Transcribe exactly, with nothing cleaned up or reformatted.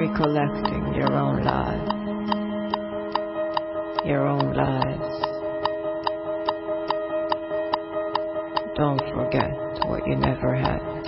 recollecting your own lives, your own lives. Don't forget what you never had.